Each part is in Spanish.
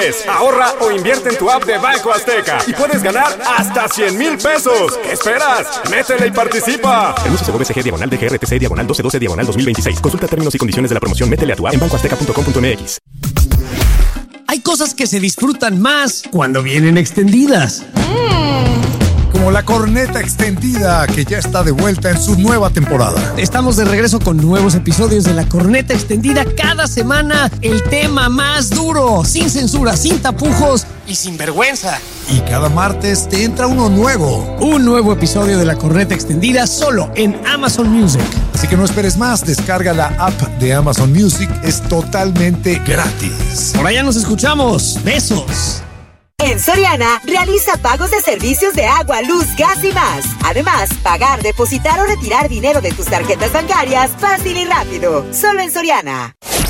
es. Ahorra o invierte en tu app de Banco Azteca y puedes ganar hasta 100,000 pesos. ¿Qué esperas? Métele y participa. Anuncio CBCG /DGRTC /1212 /2026. Consulta términos y condiciones de la promoción. Métele a tu app en bancoazteca.com.mx. Hay cosas que se disfrutan más cuando vienen extendidas. Como la corneta extendida, que ya está de vuelta en su nueva temporada. Estamos de regreso con nuevos episodios de La Corneta Extendida. Cada semana el tema más duro, sin censura, sin tapujos y sin vergüenza. Y cada martes te entra uno nuevo. Un nuevo episodio de La Corneta Extendida solo en Amazon Music. Así que no esperes más, descarga la app de Amazon Music, es totalmente gratis. Por allá nos escuchamos. Besos. En Soriana, realiza pagos de servicios de agua, luz, gas y más. Además, pagar, depositar o retirar dinero de tus tarjetas bancarias fácil y rápido. Solo en Soriana.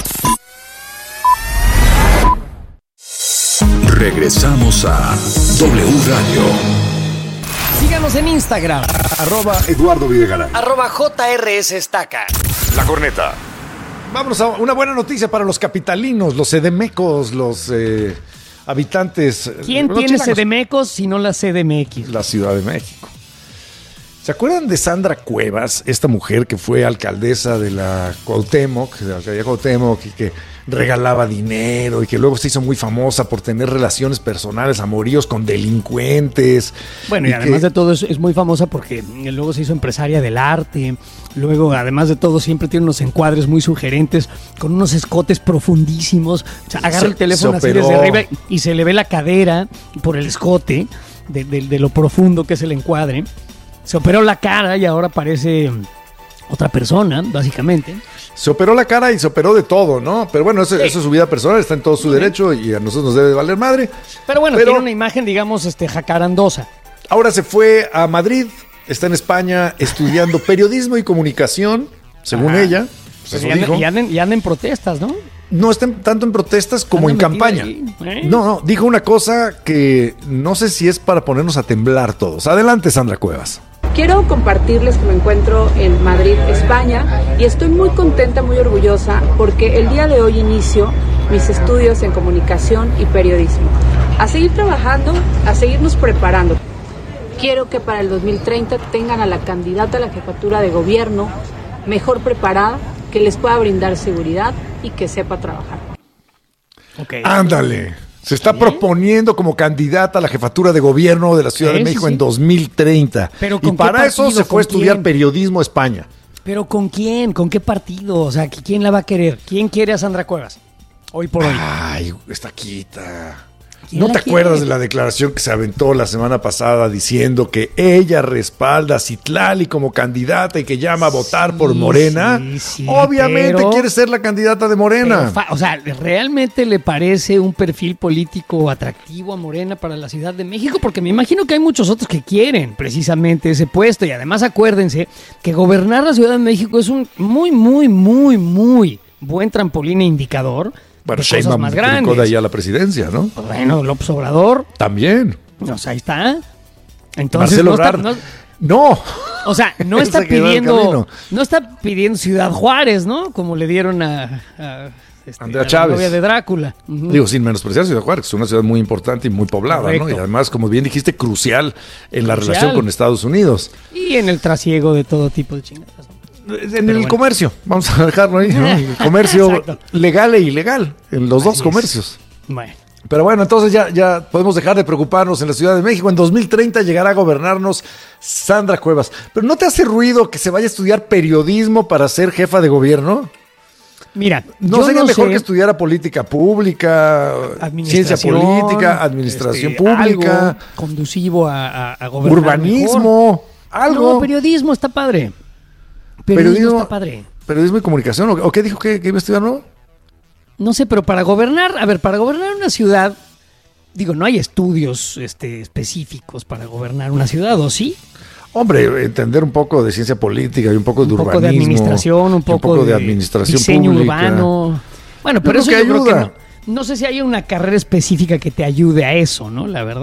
Regresamos a W Radio. Síganos en Instagram. @Eduardo Videgaray. @JRS Estaca. La Corneta. Vámonos a una buena noticia para los capitalinos, los sedemecos, los habitantes. ¿Quién tiene CDMX si no la CDMX? La Ciudad de México. ¿Se acuerdan de Sandra Cuevas, esta mujer que fue alcaldesa de la Cuauhtémoc, de la alcaldía Cuauhtémoc, y que regalaba dinero y que luego se hizo muy famosa por tener relaciones personales, amoríos con delincuentes? Bueno, y además de todo es muy famosa porque luego se hizo empresaria del arte. Luego, además de todo, siempre tiene unos encuadres muy sugerentes con unos escotes profundísimos. O sea, agarra el teléfono así desde arriba y se le ve la cadera por el escote de lo profundo que es el encuadre. Se operó la cara y ahora parece otra persona, básicamente. Se operó la cara y se operó de todo, ¿no? Pero bueno, eso es su vida personal, está en todo su derecho y a nosotros nos debe de valer madre. Pero bueno, tiene una imagen, digamos, jacarandosa. Ahora se fue a Madrid, está en España estudiando periodismo y comunicación, según ella. Pues eso dijo. Y anda en protestas, ¿no? No está tanto en protestas como en campaña. No, dijo una cosa que no sé si es para ponernos a temblar todos. Adelante, Sandra Cuevas. Quiero compartirles que me encuentro en Madrid, España, y estoy muy contenta, muy orgullosa, porque el día de hoy inicio mis estudios en comunicación y periodismo. A seguir trabajando, a seguirnos preparando. Quiero que para el 2030 tengan a la candidata a la jefatura de gobierno mejor preparada, que les pueda brindar seguridad y que sepa trabajar. Okay. Ándale. Se está proponiendo como candidata a la jefatura de gobierno de la Ciudad de México en 2030. Pero y para eso se fue a estudiar periodismo a España. ¿Pero con quién? ¿Con qué partido? O sea, ¿quién la va a querer? ¿Quién quiere a Sandra Cuevas? Hoy por hoy. Ay, está quita. ¿No te acuerdas de la declaración que se aventó la semana pasada diciendo que ella respalda a Citlali como candidata y que llama a votar por Morena? Sí, obviamente quiere ser la candidata de Morena. O sea, ¿realmente le parece un perfil político atractivo a Morena para la Ciudad de México? Porque me imagino que hay muchos otros que quieren precisamente ese puesto. Y además acuérdense que gobernar la Ciudad de México es un muy, muy, muy, muy buen trampolín e indicador. Bueno, Sheinbaum más grandes. De ahí a la presidencia, ¿no? Bueno, López Obrador. También. O sea, ahí está. Entonces, Marcelo Ebrard. No. O sea, no está pidiendo Ciudad Juárez, ¿no? Como le dieron a Andrea Chávez, la novia de Drácula. Digo, sin menospreciar Ciudad Juárez, es una ciudad muy importante y muy poblada, correcto, ¿no? Y además, como bien dijiste, crucial en la relación con Estados Unidos. Y en el trasiego de todo tipo de chingadas. En el comercio, vamos a dejarlo ahí, ¿no? El comercio legal e ilegal, en los dos comercios. Bueno. Pero bueno, entonces ya podemos dejar de preocuparnos en la Ciudad de México. En 2030 llegará a gobernarnos Sandra Cuevas. ¿Pero no te hace ruido que se vaya a estudiar periodismo para ser jefa de gobierno? Mira, ¿no sería mejor que estudiara política pública, ciencia política, administración pública? Algo conducivo a gobernar urbanismo, mejor. Algo. No, periodismo está padre. Periodismo está padre. ¿Periodismo y comunicación? ¿O qué dijo que iba a estudiar, no? No sé, pero para gobernar una ciudad, digo, no hay estudios específicos para gobernar una ciudad, ¿o sí? Hombre, entender un poco de ciencia política y un poco de urbanismo. De administración, un poco de administración diseño pública. Urbano. Bueno, pero eso yo creo que no sé si hay una carrera específica que te ayude a eso, ¿no? La verdad.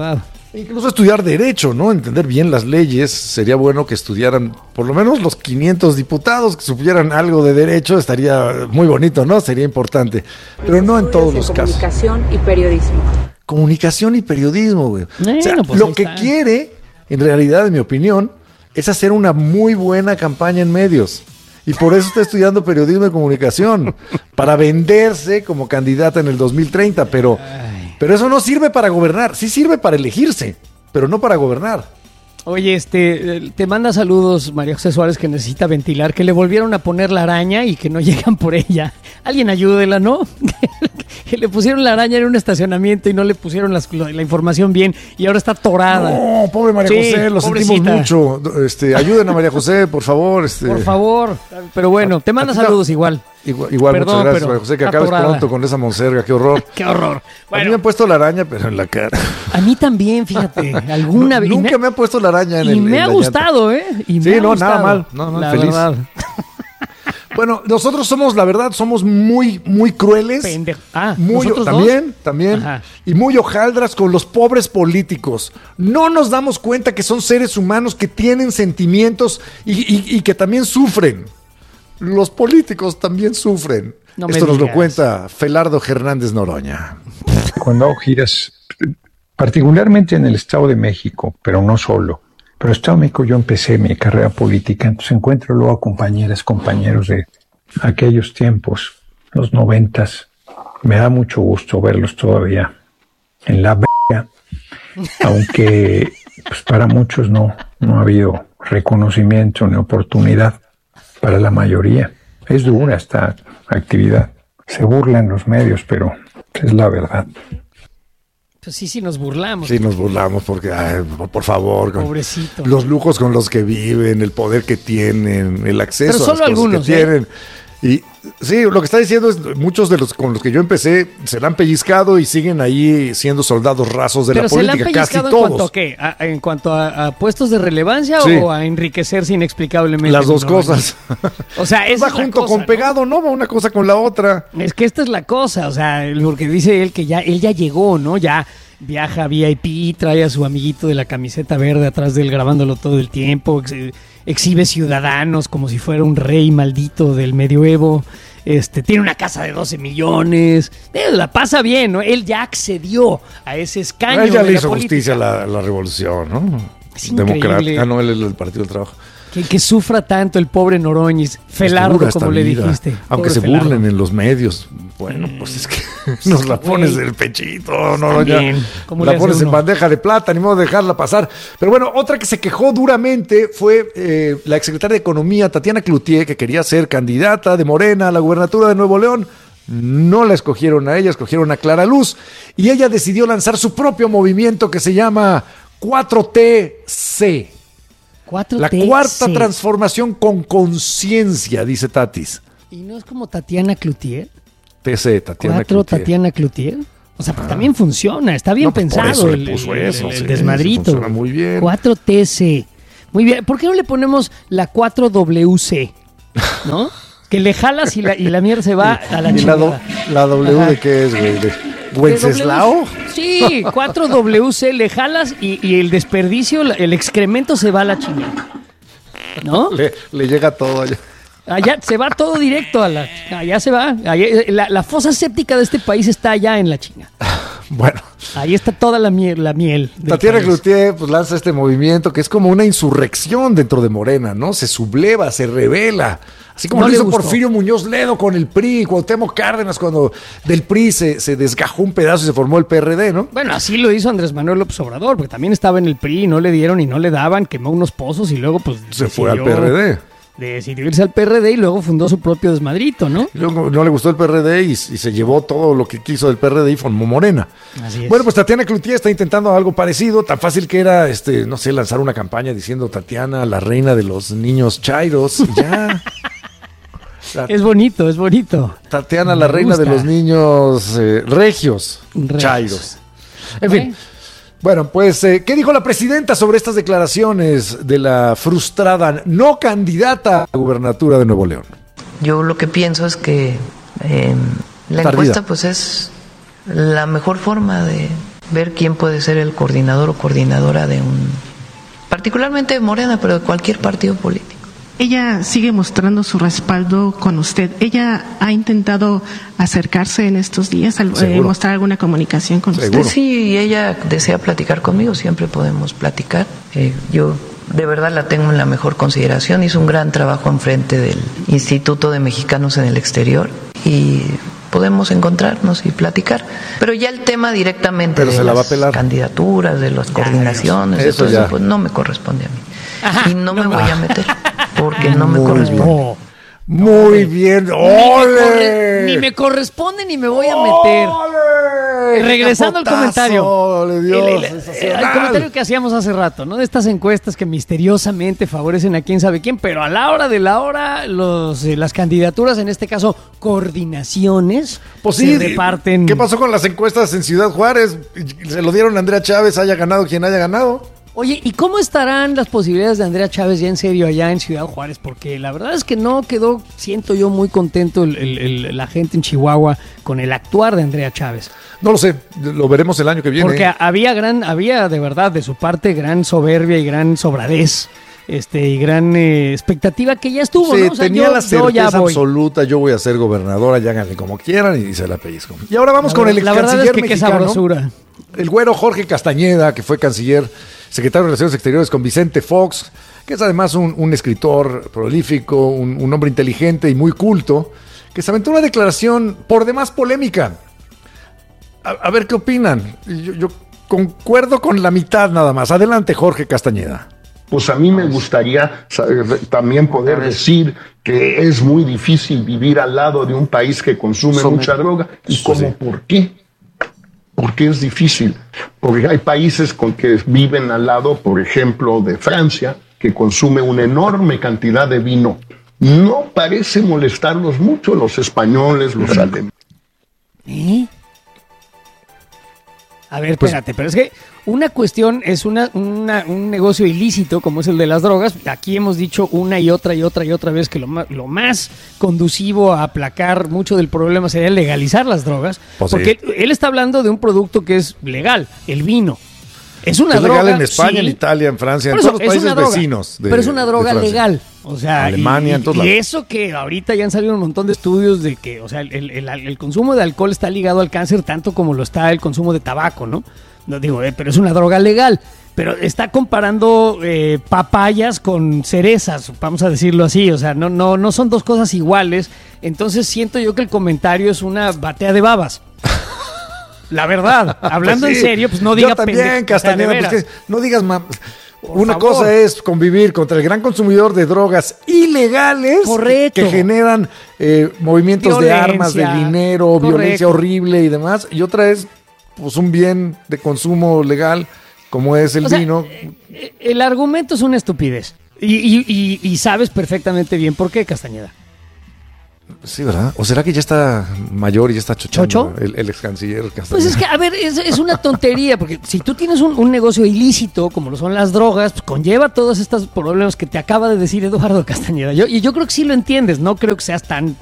Incluso estudiar derecho, ¿no? Entender bien las leyes. Sería bueno que estudiaran, por lo menos los 500 diputados que supieran algo de derecho, estaría muy bonito, ¿no? Sería importante. Pero no en todos los casos. Comunicación y periodismo. Comunicación y periodismo, güey. O sea, pues lo que quiere, en realidad, en mi opinión, es hacer una muy buena campaña en medios. Y por eso está estudiando periodismo y comunicación, para venderse como candidata en el 2030, pero eso no sirve para gobernar, sí sirve para elegirse, pero no para gobernar. Oye, te manda saludos María José Suárez, que necesita ventilar, que le volvieron a poner la araña y que no llegan por ella. Alguien ayúdela, ¿no? Que le pusieron la araña en un estacionamiento y no le pusieron la información bien y ahora está atorada. No, pobre María José, lo sentimos mucho. Ayuden a María José, por favor. Por favor, pero bueno, te manda saludos igual. Igual, perdón, muchas gracias, María José, que acabes pronto con esa monserga, qué horror. Qué horror. Bueno, a mí me han puesto la araña, pero en la cara. A mí también, fíjate, alguna vez. Nunca me ha puesto la araña en el. Y me ha gustado, ¿eh? Nada mal. No, la feliz. Verdad. Bueno, nosotros somos, la verdad, somos muy crueles. ¿nosotros también. Ajá. Y muy hojaldras con los pobres políticos. No nos damos cuenta que son seres humanos que tienen sentimientos y que también sufren. Los políticos también sufren. Esto nos lo cuenta Felardo Hernández Noroña. Cuando hago giras, particularmente en el Estado de México, pero no solo. Pero en el Estado de México yo empecé mi carrera política, entonces encuentro luego a compañeros de aquellos tiempos, los 90s. Me da mucho gusto verlos todavía en la verga, aunque pues para muchos no ha habido reconocimiento ni oportunidad. Para la mayoría es dura esta actividad. Se burlan los medios, pero es la verdad. Pues sí, nos burlamos. Sí, nos burlamos porque, por favor, pobrecito, los lujos con los que viven, el poder que tienen, el acceso pero solo a las cosas algunos, que tienen. Y sí, lo que está diciendo es muchos de los con los que yo empecé se la han pellizcado y siguen ahí siendo soldados rasos de la política, ¿pero se la han pellizcado casi todos? en cuanto a qué? ¿En cuanto a puestos de relevancia sí, o a enriquecerse inexplicablemente? Las dos cosas. O sea, va junto con pegado, ¿no? Va una cosa con la otra. Es que esta es la cosa, o sea, porque dice él que él ya llegó, ¿no? Ya viaja VIP, trae a su amiguito de la camiseta verde atrás de él grabándolo todo el tiempo, exhibe ciudadanos como si fuera un rey maldito del medioevo. Tiene una casa de 12 millones, la pasa bien, ¿no? Él ya accedió a ese escaño. Él ya le hizo justicia a la revolución, ¿no? Es democrática. No, él es el Partido del Trabajo. Que sufra tanto el pobre Noroñis, Felardo, como le dijiste. Aunque se burlen en los medios. Bueno, pues es que nos la pones del pechito, Noroña. La pones en bandeja de plata, ni modo de dejarla pasar. Pero bueno, otra que se quejó duramente fue la exsecretaria de Economía, Tatiana Cloutier, que quería ser candidata de Morena a la gubernatura de Nuevo León. No la escogieron a ella, escogieron a Clara Luz. Y ella decidió lanzar su propio movimiento que se llama 4TC. La cuarta transformación con conciencia, dice Tatis. ¿Y no es como Tatiana Cloutier? TC, Tatiana Cloutier. Tatiana Cloutier. O sea, también funciona, está bien pensado el desmadrito. Funciona muy bien. 4TC. Muy bien. ¿Por qué no le ponemos la 4WC? ¿No? Que le jalas y la mierda se va a la chingada. ¿La W de qué es, güey? ¿Wenceslao? Sí, 4WC, le jalas y el desperdicio, el excremento se va a la chingada. ¿No? Le llega todo allá. Allá se va todo directo allá se va. La fosa séptica de este país está allá en la chinga. Bueno. Ahí está toda la miel. Tatiana Cloutier pues lanza este movimiento que es como una insurrección dentro de Morena, ¿no? Se subleva, se revela. Así como lo hizo Porfirio Muñoz Ledo con el PRI, Cuauhtémoc Cárdenas, cuando del PRI se desgajó un pedazo y se formó el PRD, ¿no? Bueno, así lo hizo Andrés Manuel López Obrador, porque también estaba en el PRI, no le dieron y no le daban, quemó unos pozos y luego pues se fue al PRD. Decidió irse al PRD y luego fundó su propio desmadrito, ¿no? Y luego no le gustó el PRD y se llevó todo lo que quiso del PRD y formó Morena. Así es. Bueno, pues Tatiana Cloutier está intentando algo parecido, tan fácil que era, no sé, lanzar una campaña diciendo Tatiana, la reina de los niños chairos, y ya. Es bonito, es bonito. Tatiana, la reina de los niños regios, chairos. En fin. Bueno, pues, ¿qué dijo la presidenta sobre estas declaraciones de la frustrada no candidata a la gubernatura de Nuevo León? Yo lo que pienso es que la encuesta pues es la mejor forma ver quién puede ser el coordinador o coordinadora particularmente de Morena, pero de cualquier partido político. Ella sigue mostrando su respaldo con usted. ¿Ella ha intentado acercarse en estos días, mostrar alguna comunicación con usted? Sí, ella desea platicar conmigo, siempre podemos platicar. Yo de verdad la tengo en la mejor consideración. Hizo un gran trabajo enfrente del Instituto de Mexicanos en el Exterior y podemos encontrarnos y platicar. Pero ya el tema directamente de las candidaturas, de las coordinaciones, de todo eso, pues no me corresponde a mí. Ajá, y no me voy a meter porque no me corresponde. Muy bien, ¡ole! Ni me corresponde ni me voy a meter. ¡Ole! Regresando al comentario. El comentario que hacíamos hace rato, ¿no? De estas encuestas que misteriosamente favorecen a quién sabe quién, pero a la hora de la hora, las candidaturas, en este caso, coordinaciones, pues sí, se reparten. ¿Qué pasó con las encuestas en Ciudad Juárez? Se lo dieron a Andrea Chávez, haya ganado quien haya ganado. Oye, ¿y cómo estarán las posibilidades de Andrea Chávez ya en serio allá en Ciudad Juárez? Porque la verdad es que no quedó, siento yo, muy contento la gente en Chihuahua con el actuar de Andrea Chávez. No lo sé, lo veremos el año que viene. Porque había de verdad de su parte gran soberbia y gran sobradez. Y gran expectativa que ya estuvo, sí, ¿no? O sea, tenía la certeza absoluta, yo voy a ser gobernadora, ya háganle como quieran, y se la pellizco. Y ahora vamos con el ex canciller mexicano, qué sabrosura. El güero Jorge Castañeda, que fue canciller, secretario de Relaciones Exteriores con Vicente Fox, que es además un escritor prolífico, un hombre inteligente y muy culto, que se aventó una declaración por demás polémica. A ver qué opinan. Yo concuerdo con la mitad nada más. Adelante, Jorge Castañeda. Pues a mí me gustaría también poder decir que es muy difícil vivir al lado de un país que consume mucha droga. ¿Y cómo? ¿Por qué? ¿Por qué es difícil? Porque hay países con que viven al lado, por ejemplo, de Francia, que consume una enorme cantidad de vino. No parece molestarlos mucho los españoles, los alemanes. A ver, espérate, pero es que una cuestión es un negocio ilícito como es el de las drogas. Aquí hemos dicho una y otra vez que lo más conducivo a aplacar mucho del problema sería legalizar las drogas. Pues porque él está hablando de un producto que es legal, el vino. Es una droga legal en España, en Italia, en Francia, en todos los países vecinos. Pero es una droga legal. O sea, Alemania, en todos lados. Y eso que ahorita ya han salido un montón de estudios de que, o sea, el consumo de alcohol está ligado al cáncer tanto como lo está el consumo de tabaco, ¿no? No digo, pero es una droga legal. Pero está comparando papayas con cerezas, vamos a decirlo así. O sea, no son dos cosas iguales. Entonces siento yo que el comentario es una batea de babas. La verdad, hablando en serio, pues no diga yo también, Castañeda, pues no digas una cosa es convivir contra el gran consumidor de drogas ilegales. Correcto. Que generan movimientos de armas, de dinero, violencia horrible y demás. Y otra es pues un bien de consumo legal como es el vino. El argumento es una estupidez. Y sabes perfectamente bien por qué, Castañeda. Sí, ¿verdad? ¿O será que ya está mayor y ya está chochando el ex canciller Castañeda? Pues es que, a ver, es una tontería, porque si tú tienes un negocio ilícito, como lo son las drogas, pues conlleva todos estos problemas que te acaba de decir Eduardo Castañeda. Yo creo que sí lo entiendes, no creo que seas tan,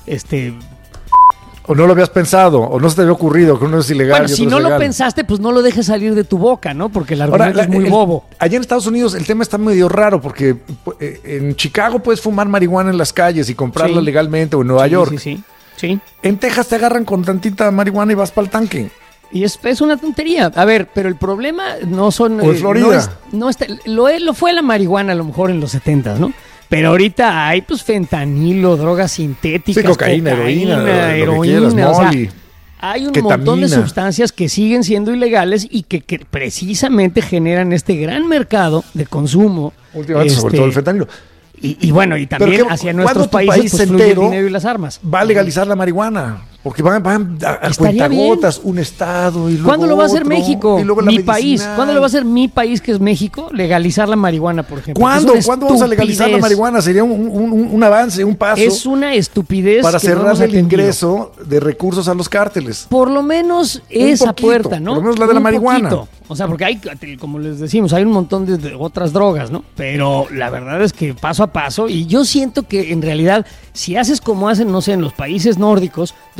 O no lo habías pensado, o no se te había ocurrido que uno es ilegal. Bueno, si no lo pensaste, pues no lo dejes salir de tu boca, ¿no? Porque el argumento es muy bobo. Allá en Estados Unidos el tema está medio raro, porque en Chicago puedes fumar marihuana en las calles y comprarla legalmente, o en Nueva York. Sí. En Texas te agarran con tantita marihuana y vas para el tanque. Y es una tontería. A ver, pero el problema no son... O en Florida. Lo fue la marihuana a lo mejor en los 70s, ¿no? Pero ahorita hay pues fentanilo, drogas sintéticas, cocaína, heroína, o sea, hay un montón de sustancias que siguen siendo ilegales y que precisamente generan este gran mercado de consumo. Últimamente, sobre todo el fentanilo. Y bueno, y también hacia nuestros países pues, fluye el dinero y las armas. Va a legalizar la marihuana, porque van a cuentagotas, un estado y luego ¿cuándo lo va a hacer México? Mi país. ¿Cuándo lo va a hacer mi país, que es México, legalizar la marihuana, por ejemplo? ¿Cuándo vamos a legalizar la marihuana? Sería un avance, un paso. Es una estupidez para cerrar el ingreso de recursos a los cárteles. Por lo menos esa puerta, ¿no? Por lo menos la de la marihuana. O sea, porque hay, como les decimos, hay un montón de otras drogas, ¿no? Pero la verdad es que paso a paso, y yo siento que en realidad, si haces como hacen, no sé, en los países nórdicos, donde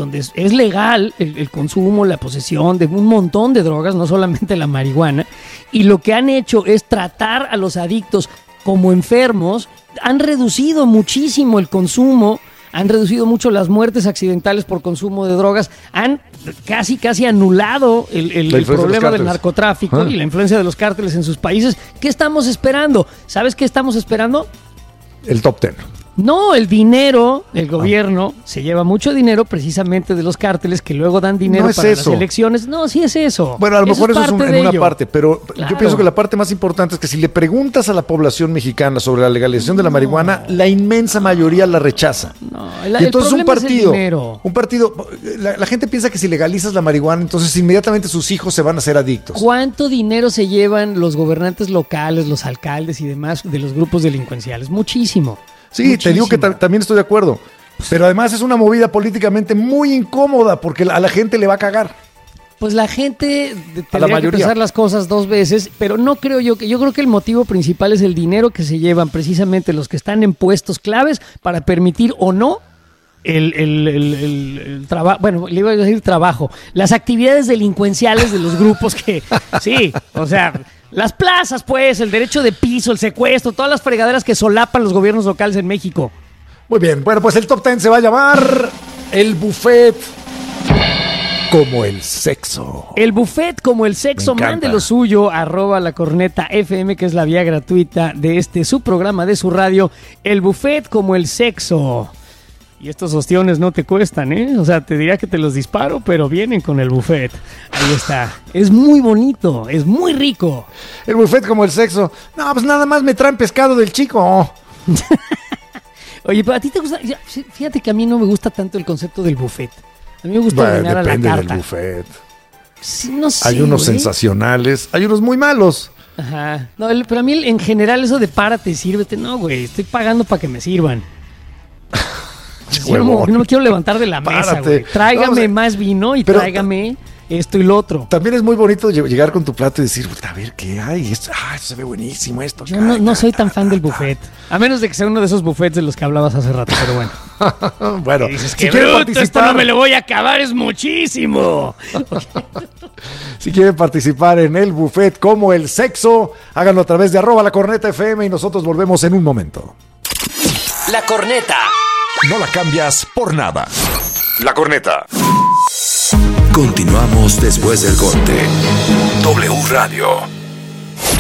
donde es legal el consumo, la posesión de un montón de drogas, no solamente la marihuana, y lo que han hecho es tratar a los adictos como enfermos, han reducido muchísimo el consumo, han reducido mucho las muertes accidentales por consumo de drogas, han casi anulado el problema del narcotráfico y la influencia de los cárteles en sus países. ¿Qué estamos esperando? ¿Sabes qué estamos esperando? El top 10. No, el dinero, el gobierno se lleva mucho dinero precisamente de los cárteles que luego dan dinero para las elecciones. No, sí es eso. Bueno, a lo mejor eso es en una parte, pero claro, yo pienso que la parte más importante es que si le preguntas a la población mexicana sobre la legalización de la marihuana, la inmensa mayoría la rechaza. No, y entonces un partido, la gente piensa que si legalizas la marihuana, entonces inmediatamente sus hijos se van a hacer adictos. ¿Cuánto dinero se llevan los gobernantes locales, los alcaldes y demás de los grupos delincuenciales? Muchísimo. Sí, muchísimo. Te digo que también estoy de acuerdo. Pero además es una movida políticamente muy incómoda porque a la gente le va a cagar. Pues la gente tendría que pensar las cosas dos veces, pero no creo yo creo que el motivo principal es el dinero que se llevan precisamente los que están en puestos claves para permitir o no el trabajo, bueno, le iba a decir trabajo, las actividades delincuenciales de los grupos que, sí, o sea, las plazas, pues, el derecho de piso, el secuestro, todas las fregaderas que solapan los gobiernos locales en México. Muy bien, bueno, pues el top 10 se va a llamar El Buffet como el sexo. El buffet como el sexo, mande lo suyo, @lacornetafm, que es la vía gratuita de su programa, de su radio. El buffet como el sexo. Y estos ostiones no te cuestan, ¿eh? O sea, te diría que te los disparo, pero vienen con el buffet. Ahí está. Es muy bonito, es muy rico. El buffet como el sexo. No, pues nada más me traen pescado del chico. Oye, pero a ti te gusta. Fíjate que a mí no me gusta tanto el concepto del buffet. A mí me gusta ordenar a la carta. Depende del buffet. Sí, no sé, hay unos sensacionales, hay unos muy malos. Ajá. No, pero a mí en general eso de párate, sírvete. No, güey, estoy pagando para que me sirvan. Yo no me quiero levantar de la mesa, güey. Tráigame más vino y tráigame esto y lo otro. También es muy bonito llegar con tu plato y decir, a ver, ¿qué hay? Esto se ve buenísimo esto. Yo no soy tan fan del buffet. A menos de que sea uno de esos buffets de los que hablabas hace rato, pero bueno. Bueno, dices, si quieren participar, esto no me lo voy a acabar, es muchísimo. Si quieren participar en el buffet como el sexo, háganlo a través de @lacornetafm y nosotros volvemos en un momento. La Corneta. No la cambias por nada. La Corneta. Continuamos después del corte. W Radio.